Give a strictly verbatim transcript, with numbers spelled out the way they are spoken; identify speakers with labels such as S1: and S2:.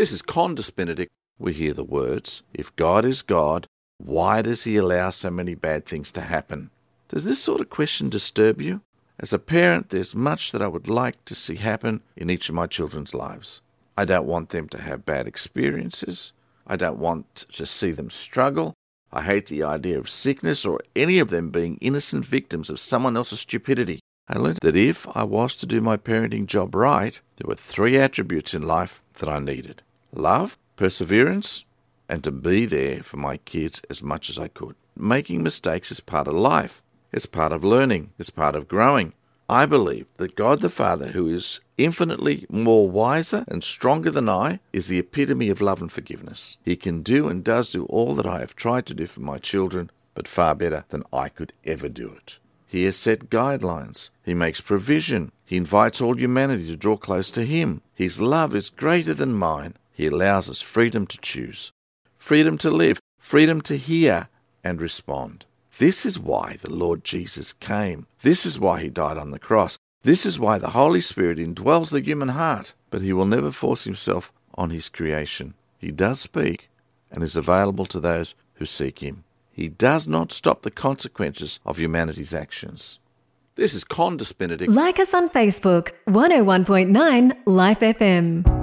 S1: This is Condis Benedict. We hear the words, if God is God, why does he allow so many bad things to happen? Does this sort of question disturb you? As a parent, there's much that I would like to see happen in each of my children's lives. I don't want them to have bad experiences. I don't want to see them struggle. I hate the idea of sickness or any of them being innocent victims of someone else's stupidity. I learned that if I was to do my parenting job right, there were three attributes in life that I needed: love, perseverance, and to be there for my kids as much as I could. Making mistakes is part of life. It's part of learning. It's part of growing. I believe that God the Father, who is infinitely more wiser and stronger than I, is the epitome of love and forgiveness. He can do and does do all that I have tried to do for my children, but far better than I could ever do it. He has set guidelines. He makes provision. He invites all humanity to draw close to him. His love is greater than mine. He allows us freedom to choose, freedom to live, freedom to hear and respond. This is why the Lord Jesus came. This is why he died on the cross. This is why the Holy Spirit indwells the human heart. But he will never force himself on his creation. He does speak and is available to those who seek him. He does not stop the consequences of humanity's actions. This is Condis Benedict.
S2: Like us on Facebook, one oh one point nine Life F M.